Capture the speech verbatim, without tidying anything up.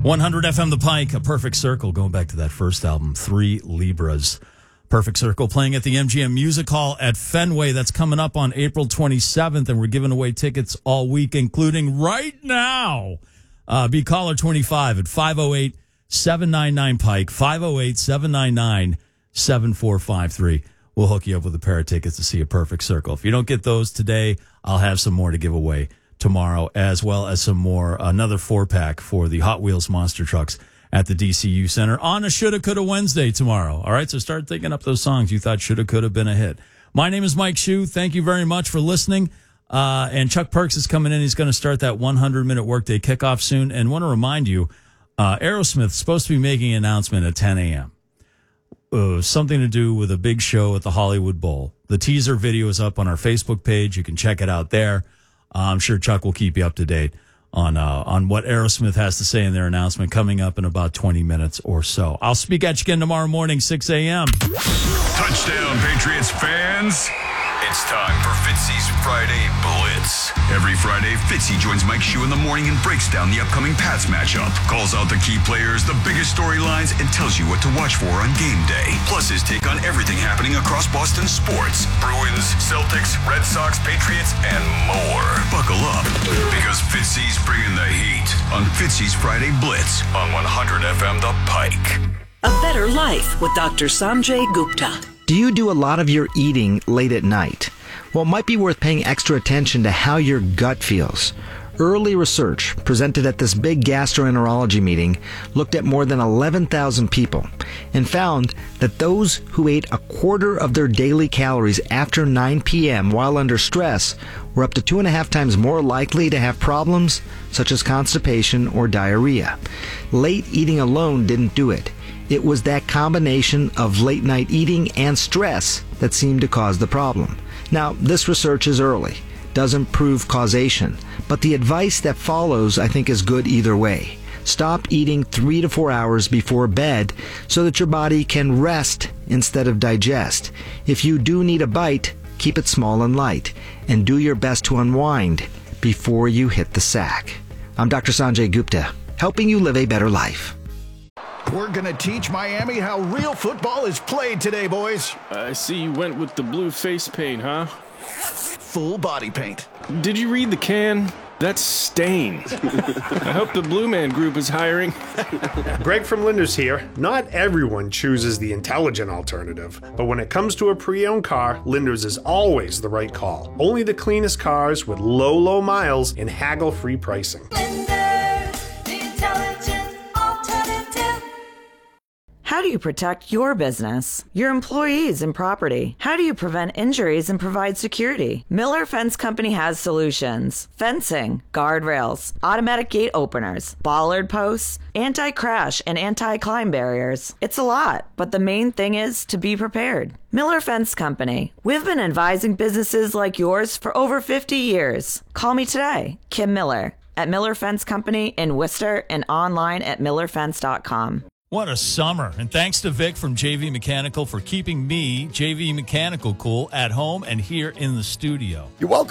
one hundred F M The Pike, A Perfect Circle, going back to that first album, Three Libras. Perfect Circle playing at the M G M Music Hall at Fenway. That's coming up on April twenty-seventh, and we're giving away tickets all week, including right now. Uh, be caller twenty-five at five oh eight, seven nine nine, Pike, five oh eight, seven nine nine, seven four five three. We'll hook you up with a pair of tickets to see A Perfect Circle. If you don't get those today, I'll have some more to give away tomorrow, as well as some more, another four-pack for the Hot Wheels monster trucks at the D C U Center on a Shoulda Coulda Wednesday tomorrow. All right, so start thinking up those songs you thought shoulda coulda been a hit. My name is Mike Shue. Thank you very much for listening. Uh, and Chuck Perks is coming in. He's going to start that hundred-minute workday kickoff soon. And want to remind you, uh, Aerosmith's supposed to be making an announcement at ten a.m. Uh, something to do with a big show at the Hollywood Bowl. The teaser video is up on our Facebook page. You can check it out there. Uh, I'm sure Chuck will keep you up to date on uh, on what Aerosmith has to say in their announcement coming up in about twenty minutes or so. I'll speak at you again tomorrow morning, six a.m. Touchdown, Patriots fans. It's time for Fitzy's Friday Blitz. Every Friday, Fitzy joins Mike Shue in the morning and breaks down the upcoming Pats matchup, calls out the key players, the biggest storylines, and tells you what to watch for on game day. Plus his take on everything happening across Boston sports. Bruins, Celtics, Red Sox, Patriots, and more. Buckle up, because Fitzy's bringing the heat on Fitzy's Friday Blitz on one hundred F M The Pike. A Better Life with Doctor Sanjay Gupta. Do you do a lot of your eating late at night? Well, it might be worth paying extra attention to how your gut feels. Early research presented at this big gastroenterology meeting looked at more than eleven thousand people and found that those who ate a quarter of their daily calories after nine p.m. while under stress were up to two and a half times more likely to have problems such as constipation or diarrhea. Late eating alone didn't do it. It was that combination of late night eating and stress that seemed to cause the problem. Now, this research is early, doesn't prove causation, but the advice that follows I think is good either way. Stop eating three to four hours before bed so that your body can rest instead of digest. If you do need a bite, keep it small and light, and do your best to unwind before you hit the sack. I'm Doctor Sanjay Gupta, helping you live a better life. We're going to teach Miami how real football is played today, boys. I see you went with the blue face paint, huh? Full body paint. Did you read the can? That's Stain. I hope the Blue Man Group is hiring. Greg from Linders here. Not everyone chooses the intelligent alternative, but when it comes to a pre-owned car, Linders is always the right call. Only the cleanest cars with low, low miles and haggle-free pricing. Linders, the intelligent alternative. How do you protect your business, your employees, and property? How do you prevent injuries and provide security? Miller Fence Company has solutions. Fencing, guardrails, automatic gate openers, bollard posts, anti-crash and anti-climb barriers. It's a lot, but the main thing is to be prepared. Miller Fence Company. We've been advising businesses like yours for over fifty years. Call me today, Kim Miller, at Miller Fence Company in Worcester and online at miller fence dot com. What a summer. And thanks to Vic from J V Mechanical for keeping me, J V Mechanical, cool at home and here in the studio. You're welcome.